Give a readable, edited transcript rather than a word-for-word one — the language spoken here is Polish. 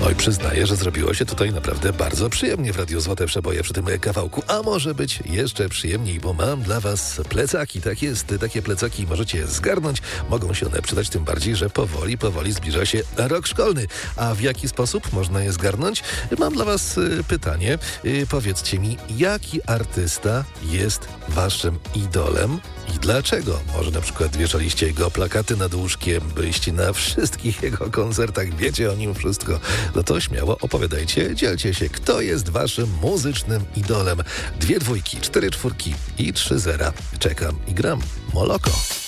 Oj, przyznaję, że zrobiło się tutaj naprawdę bardzo przyjemnie w Radiu Złote Przeboje przy tym kawałku. A może być jeszcze przyjemniej, bo mam dla was plecaki. Tak jest, takie plecaki możecie je zgarnąć. Mogą się one przydać, tym bardziej, że powoli zbliża się rok szkolny. A w jaki sposób można je zgarnąć? Mam dla was pytanie. Powiedzcie mi, jaki artysta jest waszym idolem i dlaczego? Może na przykład wieszaliście jego plakaty nad łóżkiem, byliście na wszystkich jego koncertach, wiecie o nim wszystko. No to śmiało opowiadajcie, dzielcie się, kto jest waszym muzycznym idolem. 2 dwójki, 4 czwórki i 3 zera. Czekam i gram. Moloko.